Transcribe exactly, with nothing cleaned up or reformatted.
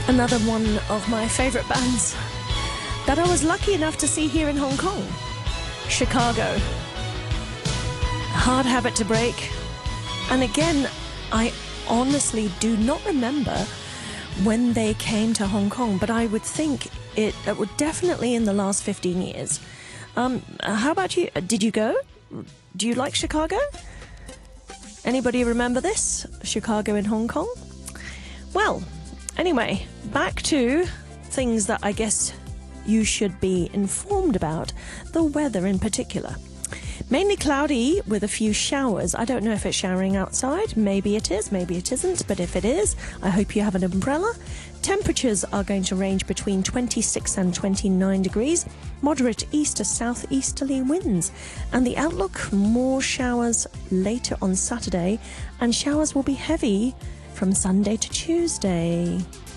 Another one of my favourite bands that I was lucky enough to see here in Hong Kong. Chicago. Hard habit to break. And again, I honestly do not remember when they came to Hong Kong, but I would think it, it would definitely in the last fifteen years. Um, how about you? Did you go? Do you like Chicago? Anybody remember this? Chicago in Hong Kong? Well, anyway, back to things that I guess you should be informed about, the weather in particular. Mainly cloudy with a few showers. I don't know if it's showering outside. Maybe it is, maybe it isn't. But if it is, I hope you have an umbrella. Temperatures are going to range between twenty-six and twenty-nine degrees. Moderate east to southeasterly winds. And the outlook, more showers later on Saturday. And showers will be heavy from Sunday to Tuesday.